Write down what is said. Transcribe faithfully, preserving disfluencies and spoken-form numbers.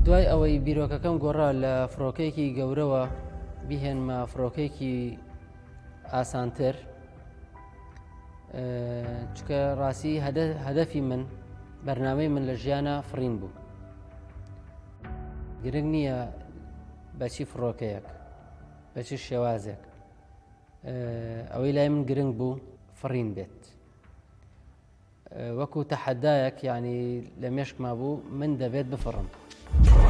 دوای ئەوەی بیرۆکەکەم گۆڕا لە فڕۆکەیەکی گەورەوە بیهێنمە فڕۆکەیەکی ئاسانتر، چکە ڕاستی هەدەفی من بەرنامەی من لە ژیانە فڕین بوو. گرنگ نییە بەچی فڕۆکەیەک بەچی شێوازێک، ئەوەی لای من گرنگ بوو فڕین بێت. وەکو تەحەدایەک، یعنی لە مێشکما بوو من دەبێت بفڕم.